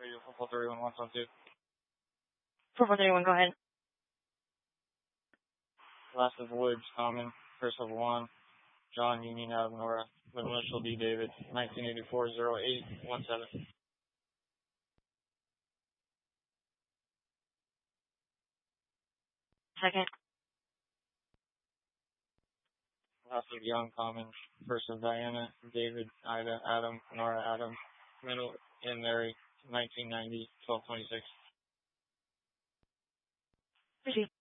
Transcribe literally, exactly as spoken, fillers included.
Radio four three one one seven two. four four three one, go ahead. Last of Woods, Common, first of Juan, John, Union Ave, Nora, middle initial D. David, nineteen eighty-four oh eight one seven. Second. Last of Young, Common, first of Diana, David, Ida, Adam, Nora, Adam, middle and Mary, nineteen ninety, twelve twenty-six. Proceed.